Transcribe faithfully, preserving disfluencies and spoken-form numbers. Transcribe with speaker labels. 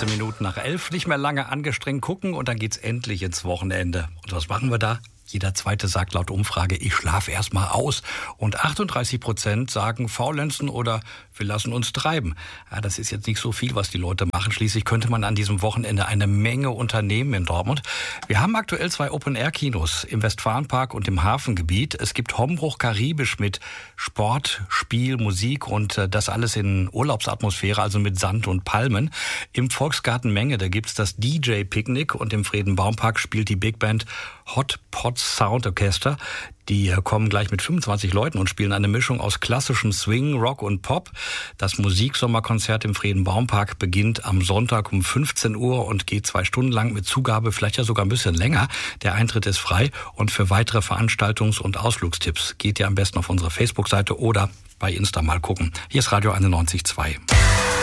Speaker 1: fünfzehn Minuten nach elf. Nicht mehr lange angestrengt gucken und dann geht's endlich ins Wochenende. Und was machen wir da? Jeder Zweite sagt laut Umfrage, ich schlafe erst mal aus. Und achtunddreißig Prozent sagen faulenzen oder wir lassen uns treiben. Ja, das ist jetzt nicht so viel, was die Leute machen. Schließlich könnte man an diesem Wochenende eine Menge unternehmen in Dortmund. Wir haben aktuell zwei Open-Air-Kinos im Westfalenpark und im Hafengebiet. Es gibt Hombruch Karibisch mit Sport, Spiel, Musik und äh, das alles in Urlaubsatmosphäre, also mit Sand und Palmen. Im Volksgarten Menge, da gibt's das D J-Picknick und im Friedenbaumpark spielt die Big Band Hot Pots Sound Orchester. Die kommen gleich mit fünfundzwanzig Leuten und spielen eine Mischung aus klassischem Swing, Rock und Pop. Das Musiksommerkonzert im Friedenbaumpark beginnt am Sonntag um fünfzehn Uhr und geht zwei Stunden lang mit Zugabe, vielleicht ja sogar ein bisschen länger. Der Eintritt ist frei und für weitere Veranstaltungs- und Ausflugstipps geht ihr am besten auf unsere Facebook-Seite oder bei Insta mal gucken. Hier ist Radio einundneunzig Komma zwei.